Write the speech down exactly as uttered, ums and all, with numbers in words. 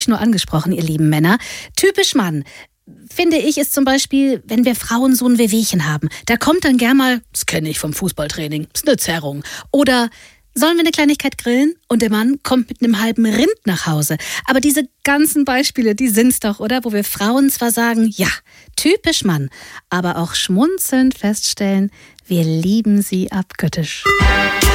nur angesprochen, ihr lieben Männer. Typisch Mann, finde ich, ist zum Beispiel, wenn wir Frauen so ein Wehwehchen haben. Da kommt dann gern mal, das kenne ich vom Fußballtraining, das ist eine Zerrung. Oder sollen wir eine Kleinigkeit grillen? Und der Mann kommt mit einem halben Rind nach Hause. Aber diese ganzen Beispiele, die sind's doch, oder? Wo wir Frauen zwar sagen, ja, typisch Mann, aber auch schmunzelnd feststellen, wir lieben sie abgöttisch.